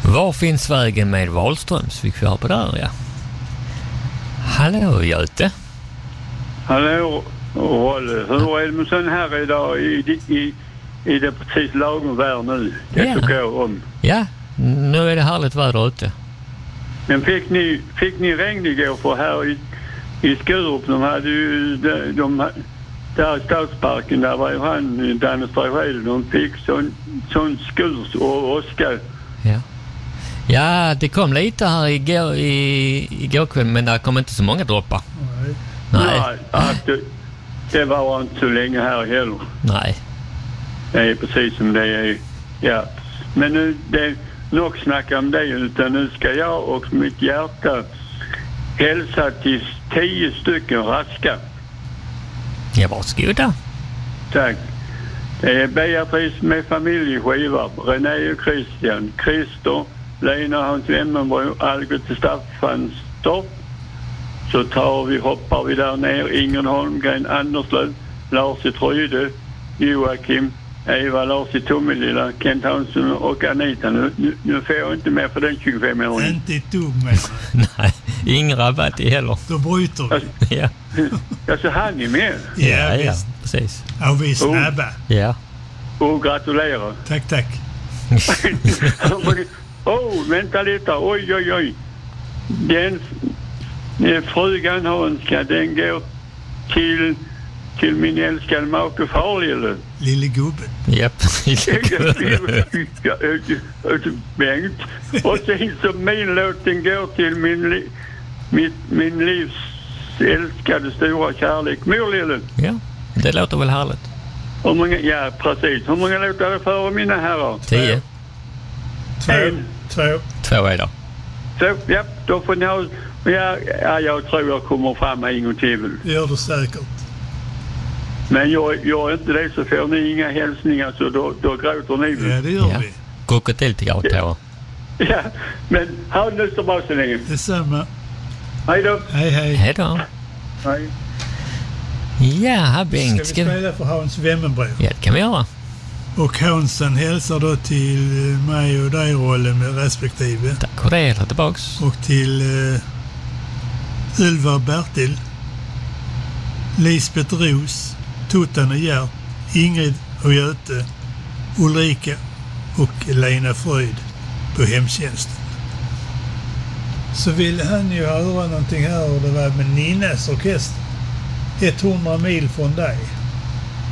Var finns vägen med Wahlströms? Fick vi höra på där, ja. Hallå, Göte. Hallå, Rolle. Hur är det med sån här idag i det precis lagom väder nu? Jag tog om. Ja, nu är det härligt väder ute. Men fick ni regn igår? För här i Skurup, de hade ju där i Stadsparken, där var ju han, Danne Ströjrede, de fick sån skurs och åska. Ja. Ja, det kom lite här igår kväll, men det kom inte så många droppar. Nej. Det var inte så länge här heller. Nej. Det är precis som det är. Ja. Men nu, det är nog snacka om det, utan nu ska jag och mitt hjärta hälsa till 10 stycken raska. Ja, varsågoda. Tack. Det är Beatrice med familjeskiva, René och Christian, Christer, Lena, Hans Wemmenbro, Algot till Staffanstorp. Så hoppar vi där ner, Ingen Holmgren, Anderslöv, Lars i Tryde, Joakim, Eva, Lars i Tommelilla, Kent Hansson och Anita. Nu får jag inte mer för den 25-åringen. Inte ett dugg med. Nej, ingen rabatt i heller. Då bryter vi. Ja. Alltså han är med. Ja, precis. Ja, vi är snabba. Ja. Och gratulerar. Tack. Vänta lite. Oj. Den frugan Hanska, den går till min älskade make Farlille. Lille gubben. Japp. Bengt. Och sen så min låt, den går till min livs älskade stora kärlek, Morlille. Ja, det låter väl härligt. Ja, precis. Hur många låtar är det för mina herrar? 10. 2 är det. Så, ja, då får ni ha... Ja, jag tror jag kommer fram med en gång till. Det gör du säkert. Men jag är inte det, så får ni inga hälsningar, så då gråter ni. Ja, det gör vi. Krokodil till gråtårar. Ja, men ha det nu så bra så länge. Detsamma. Hej då. Hej då. Hej. Ja, Bengt. Ska vi spela för Hans Wemmenbro? Ja, det kan vi göra. Och Hansen hälsar då till mig och dig, Rollen, med respektive. Tack och det är tillbaks. Och till Ylva Bertil, Lisbeth Ros, Tuttan och Gert, Ingrid och Göte, Ulrika och Lena Fröjd på hemtjänsten. Så ville han ju höra någonting här, och det var med Ninnas orkester. 100 mil från dig.